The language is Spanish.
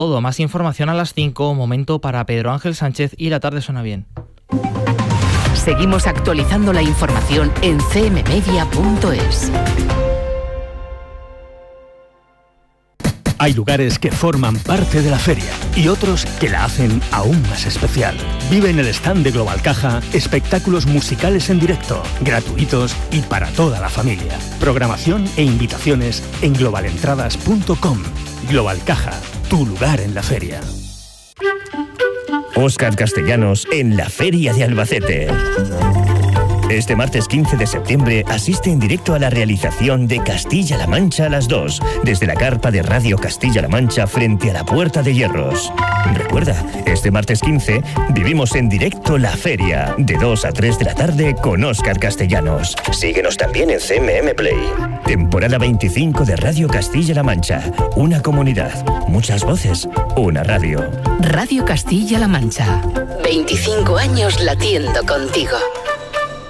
Todo, más información a las 5, momento para Pedro Ángel Sánchez y La Tarde Suena Bien. Seguimos actualizando la información en cmmedia.es. Hay lugares que forman parte de la feria y otros que la hacen aún más especial. Vive en el stand de Global Caja espectáculos musicales en directo, gratuitos y para toda la familia. Programación e invitaciones en globalentradas.com. Global Caja, tu lugar en la feria. Óscar Castellanos en la Feria de Albacete. Este martes 15 de septiembre asiste en directo a la realización de Castilla-La Mancha a las 2, desde la carpa de Radio Castilla-La Mancha frente a la Puerta de Hierros. Recuerda, este martes 15 vivimos en directo la feria, de 2 a 3 de la tarde con Óscar Castellanos. Síguenos también en CMM Play. Temporada 25 de Radio Castilla-La Mancha. Una comunidad, muchas voces, una radio. Radio Castilla-La Mancha. 25 años latiendo contigo.